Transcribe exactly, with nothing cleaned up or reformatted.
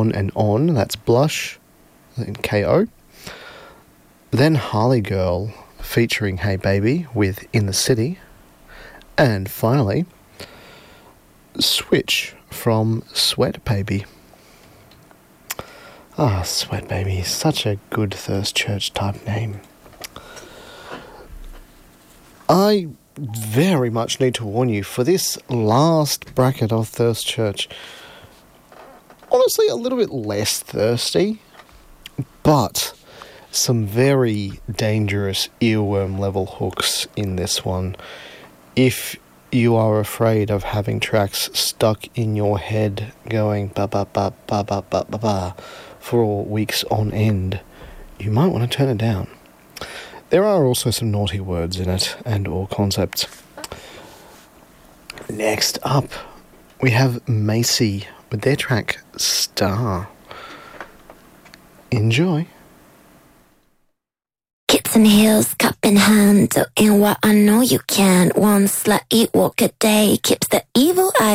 On and On, that's Blush, in K O. Then Harley Girl featuring Hey Baby with In the City. And finally, Switch from Sweat Baby. Ah, oh, Sweat Baby, such a good Thirst Church type name. I very much need to warn you, for this last bracket of Thirst Church, honestly a little bit less thirsty, but some very dangerous earworm level hooks in this one. If you are afraid of having tracks stuck in your head going ba ba ba ba ba ba ba ba for weeks on end, you might want to turn it down. There are also some naughty words in it and or concepts. Next up, we have Macy with their track Star. Enjoy. Kits and heels, cup in hand, doing what I know you can. One slut, eat, walk a day, keeps the evil eye.